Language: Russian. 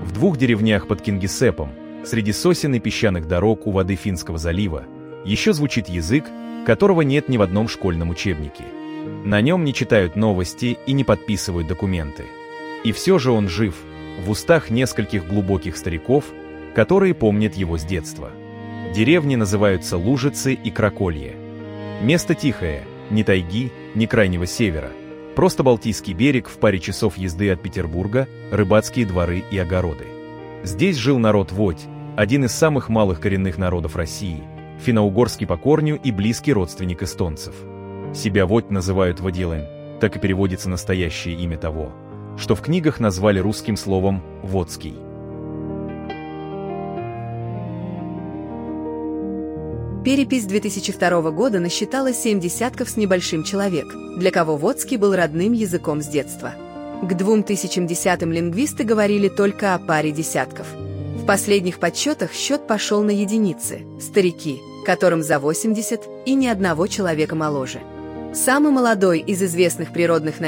В 2 деревнях под Кингисеппом, среди сосен и песчаных дорог у воды Финского залива, еще звучит язык, которого нет ни в одном школьном учебнике. На нем не читают новости и не подписывают документы. И все же он жив, в устах нескольких глубоких стариков, которые помнят его с детства. Деревни называются Лужицы и Краколье. Место тихое, ни тайги, ни крайнего севера. Просто Балтийский берег в паре часов езды от Петербурга, рыбацкие дворы и огороды. Здесь жил народ Водь, один из самых малых коренных народов России, финно-угорский по корню и близкий родственник эстонцев. Себя Водь называют Водилен, так и переводится настоящее имя того, что в книгах назвали русским словом «водский». Перепись 2002 года насчитала 7 десятков с небольшим человек, для кого водский был родным языком с детства. К 2010-м лингвисты говорили только о паре десятков. В последних подсчетах счет пошел на единицы – старики, которым за 80 и ни одного человека моложе. Самый молодой из известных природных